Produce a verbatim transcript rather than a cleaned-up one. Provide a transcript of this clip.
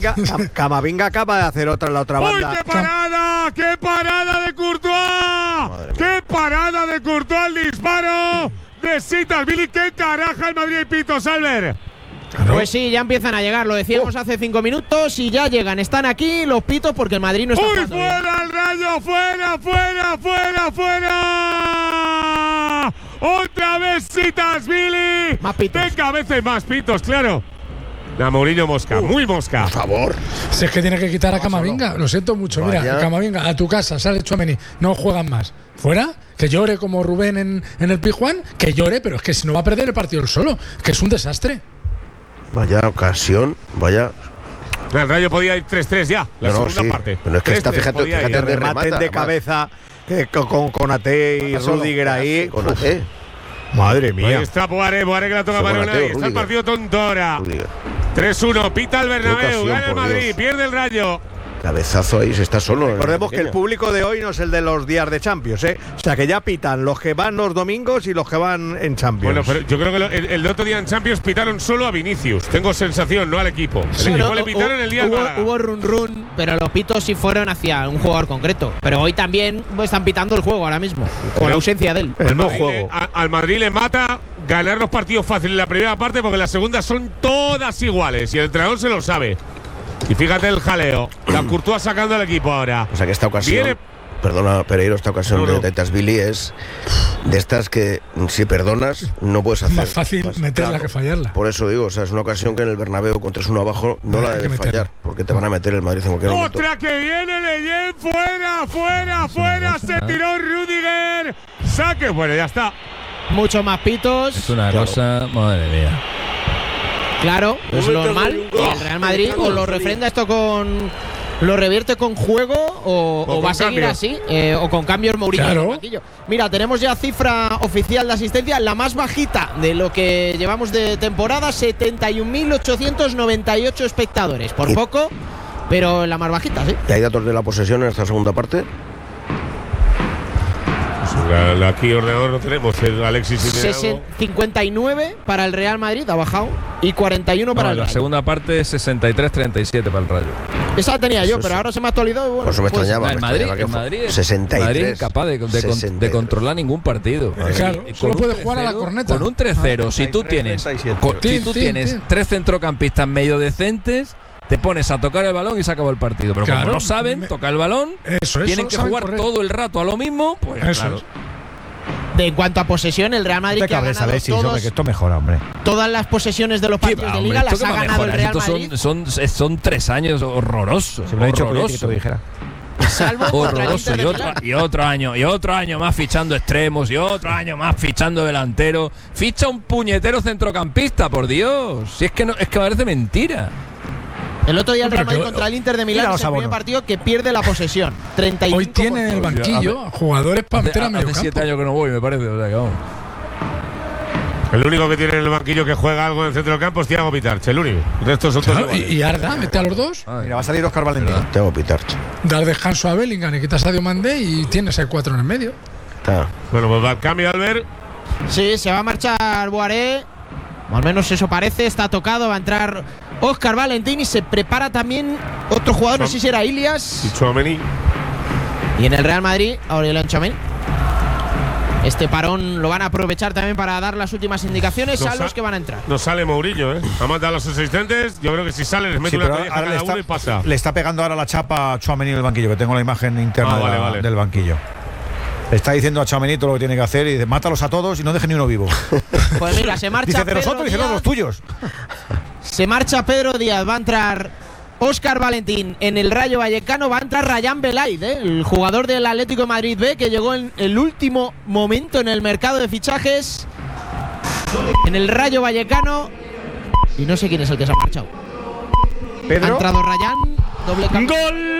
Camavinga, Camavinga acaba de hacer otra en la otra banda. ¡Uy, qué parada! ¡Qué parada de Courtois! ¡Qué parada de Courtois! ¡El disparo de Sitalvili! ¡Qué caraja el Madrid y Pito, Salver! Pues sí, ya empiezan a llegar, lo decíamos uh. hace cinco minutos y ya llegan. Están aquí los pitos porque el Madrid no está ¡Uy, fuera bien. El Rayo! ¡Fuera, fuera, fuera, fuera! ¡Otra vez Sitalvili! Más pitos. Venga, a veces más pitos, claro. La Mourinho mosca, uh, muy mosca. Por favor. Si es que tiene que quitar a Camavinga, lo siento mucho. Vaya. Mira, Camavinga, a tu casa, sale Tchouaméni, no juegan más. ¿Fuera? Que llore como Rubén en, en el Pizjuán, que llore, pero es que si no va a perder el partido él solo, que es un desastre. Vaya ocasión, vaya. El Rayo podía ir tres tres ya, la no, segunda sí, parte. Pero es que está, fíjate, fíjate de rematen de cabeza que, con, con Ate y Rüdiger ahí. Con Ate. Madre mía. Ahí está Boaré, Boaré que la toca Marona. Ahí está el partido tonto ahora. tres uno, pita el Bernabéu, gana el Madrid, Dios. Pierde el Rayo. Cabezazo ahí, se está solo. Recordemos que el público de hoy no es el de los días de Champions, ¿eh? O sea que ya pitan los que van los domingos y los que van en Champions. Bueno, pero yo creo que lo, el, el otro día en Champions pitaron solo a Vinicius. Tengo sensación, no al equipo. Sí. El equipo Bueno, le pitaron el día hubo, de hubo run run, pero los pitos sí fueron hacia un jugador concreto. Pero hoy también están pitando el juego ahora mismo, con pero, la ausencia de él. El no juego. A, al Madrid le mata ganar los partidos fáciles en la primera parte porque en la segunda son todas iguales y el entrenador se lo sabe. Y fíjate el jaleo. La Courtois sacando al equipo ahora. O sea que esta ocasión, Viene... perdona Pereiro, esta ocasión no, no. de Sitalvili es de estas que si perdonas no puedes hacer. Más fácil más, meterla claro, que fallarla. Por eso digo, o sea, es una ocasión que en el Bernabéu con tres uno abajo no, no la debes fallar, porque te van a meter el Madrid en cualquier momento. Otra que viene de Yen, fuera, fuera, fuera, se tiró Rüdiger. Saque, bueno, ya está. Mucho más pitos. Es una claro. cosa, madre mía. Claro, es normal. El Real Madrid o lo refrenda esto con. ¿Lo revierte con juego o, o, o va a seguir cambio. así? Eh, o con cambios Mourinho claro. en el banquillo. Mira, tenemos ya cifra oficial de asistencia, la más bajita de lo que llevamos de temporada, setenta y un mil ochocientos noventa y ocho espectadores. Por poco, pero la más bajita, sí. ¿Y hay datos de la posesión en esta segunda parte? La, la, aquí ordenador no tenemos, el Alexis cincuenta y nueve para el Real Madrid, ha bajado, y cuarenta y uno para no, el la Rayo. segunda parte es sesenta y tres treinta y siete para el Rayo. Esa la tenía yo, eso pero sí. ahora se me ha actualizado. Bueno, por eso me pues, extrañaba. El Madrid, el Madrid, sesenta y tres. Madrid es incapaz de, de, con, de controlar ningún partido. Claro, con solo puede tres jugar a la cero, corneta. Con un tres cero, si tú tienes, con, si tú tienes tres centrocampistas medio decentes, te pones a tocar el balón y se acabó el partido. Pero claro, como no saben me, tocar el balón, eso, tienen eso, que jugar correr. todo el rato a lo mismo, pues eso claro. Es. De, en cuanto a posesión, el Real Madrid te que ha cabres, ganado Alexis, todos, hombre, que esto mejora, hombre. todas las posesiones de los partidos de Liga las ha ganado el Real Madrid. Son, son, son tres años horrorosos. Se me ha dicho que te lo dijera. Salvo horroroso y otro, y otro año y otro año más fichando extremos y otro año más fichando delantero. Ficha un puñetero centrocampista, por Dios. Si es que no, es que parece mentira. El otro día el Real Madrid contra el Inter de Milán es el primer partido que pierde la posesión. treinta y cinco Hoy tiene en el banquillo jugadores para meter a medio campo. Hace siete años que no voy, me parece. O sea, que vamos. El único que tiene en el banquillo que juega algo en el centro del campo es Thiago Pitarch, el único. El resto son todos claro, y, y Arda, mete a los dos. Ay, mira, va a salir Óscar Valentín. Thiago Pitarch. Dar descanso a Bellingham y quitas a Sadio Mandé y tienes el cuatro en el medio. Está. Bueno, pues va el cambio, Albert. Sí, se va a marchar Boaré. O al menos eso parece, está tocado, va a entrar Óscar Valentín y se prepara también otro jugador, no sé si era Ilias. Y Tchouaméni. Y en el Real Madrid, Aurélien Tchouaméni. Este parón lo van a aprovechar también para dar las últimas indicaciones no a los que van a entrar. No sale Mourinho, ¿eh? Ha matado a los asistentes. Yo creo que si sale les mete sí, una colleja a cada uno y pasa. Le está pegando ahora la chapa a Tchouaméni en el banquillo, que tengo la imagen interna ah, vale, de la, vale. del banquillo. Le está diciendo a Tchouaméni todo lo que tiene que hacer y dice, mátalos a todos y no deje ni uno vivo. Pues mira, se marcha dice, de Pedro nosotros Díaz, dice, no, los tuyos. Se marcha Pedro Díaz, va a entrar Óscar Valentín. En el Rayo Vallecano va a entrar Rayán Belaid, ¿eh? El jugador del Atlético de Madrid B, que llegó en el último momento en el mercado de fichajes. En el Rayo Vallecano. Y no sé quién es el que se ha marchado. Pedro. Ha entrado Rayán, doble cambio. ¡Gol!